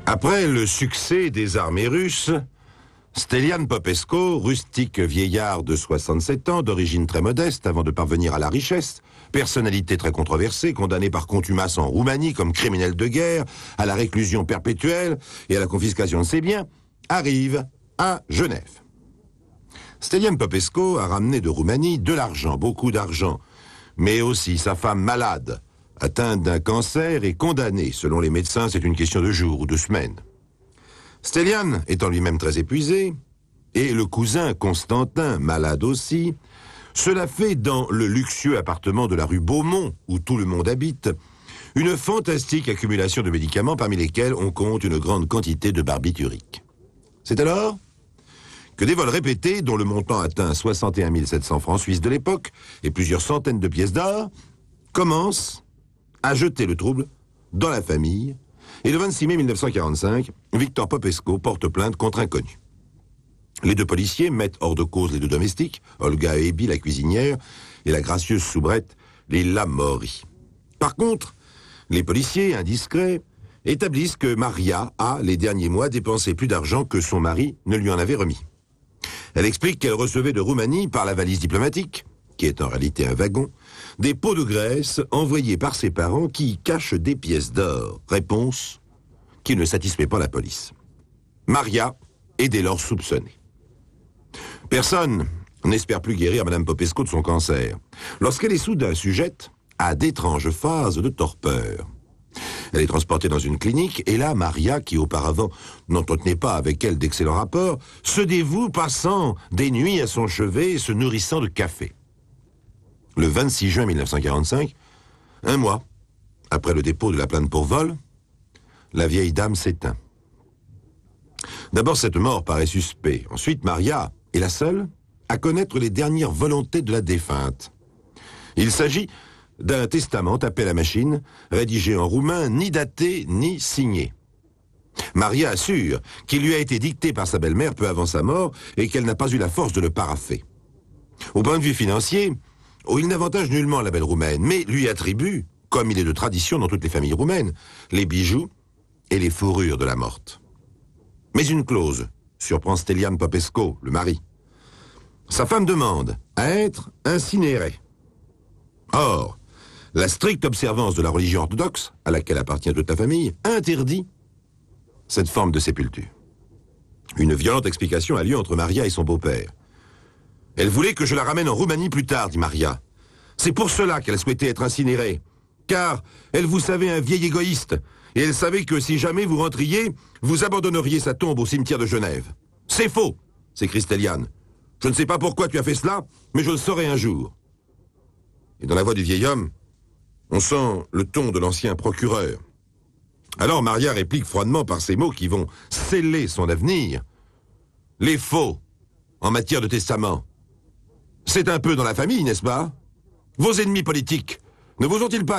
Après le succès des armées russes, Stelian Popescu, rustique vieillard de 67 ans, d'origine très modeste avant de parvenir à la richesse, personnalité très controversée, condamné par contumace en Roumanie comme criminel de guerre, à la réclusion perpétuelle et à la confiscation de ses biens, arrive à Genève. Stelian Popescu a ramené de Roumanie de l'argent, beaucoup d'argent, mais aussi sa femme malade, atteinte d'un cancer et condamnée. Selon les médecins, c'est une question de jours ou de semaines. Stelian étant lui-même très épuisé, et le cousin Constantin, malade aussi, cela fait dans le luxueux appartement de la rue Beaumont, où tout le monde habite, une fantastique accumulation de médicaments parmi lesquels on compte une grande quantité de barbiturique. C'est alors que des vols répétés, dont le montant atteint 61 700 francs suisses de l'époque et plusieurs centaines de pièces d'or, commencent à jeter le trouble dans la famille. Et le 26 mai 1945, Victor Popescu porte plainte contre inconnu. Les deux policiers mettent hors de cause les deux domestiques, Olga et Ebi, la cuisinière, et la gracieuse soubrette, Lila Mori. Par contre, les policiers, indiscrets, établissent que Maria a, les derniers mois, dépensé plus d'argent que son mari ne lui en avait remis. Elle explique qu'elle recevait de Roumanie, par la valise diplomatique, qui est en réalité un wagon, des pots de graisse envoyés par ses parents qui y cachent des pièces d'or. Réponse qui ne satisfait pas la police. Maria est dès lors soupçonnée. Personne n'espère plus guérir Mme Popescu de son cancer, lorsqu'elle est soudain sujette à d'étranges phases de torpeur. Elle est transportée dans une clinique, et là, Maria, qui auparavant n'entretenait pas avec elle d'excellents rapports, se dévoue, passant des nuits à son chevet et se nourrissant de café. Le 26 juin 1945, un mois après le dépôt de la plainte pour vol, la vieille dame s'éteint. D'abord, cette mort paraît suspect. Ensuite, Maria est la seule à connaître les dernières volontés de la défunte. Il s'agit d'un testament tapé à la machine, rédigé en roumain, ni daté, ni signé. Maria assure qu'il lui a été dicté par sa belle-mère peu avant sa mort et qu'elle n'a pas eu la force de le parapher. Au point de vue financier, il n'avantage nullement la belle roumaine, mais lui attribue, comme il est de tradition dans toutes les familles roumaines, les bijoux et les fourrures de la morte. Mais une clause surprend Stelian Popescu, le mari. Sa femme demande à être incinérée. Or, la stricte observance de la religion orthodoxe, à laquelle appartient toute la famille, interdit cette forme de sépulture. Une violente explication a lieu entre Maria et son beau-père. Elle voulait que je la ramène en Roumanie plus tard, dit Maria. C'est pour cela qu'elle souhaitait être incinérée. Car elle vous savait un vieil égoïste, et elle savait que si jamais vous rentriez, vous abandonneriez sa tombe au cimetière de Genève. C'est faux, s'écrie Stelian. Je ne sais pas pourquoi tu as fait cela, mais je le saurai un jour. Et dans la voix du vieil homme, on sent le ton de l'ancien procureur. Alors Maria réplique froidement par ces mots qui vont sceller son avenir. Les faux, en matière de testament. C'est un peu dans la famille, n'est-ce pas? Vos ennemis politiques, ne vous ont-ils pas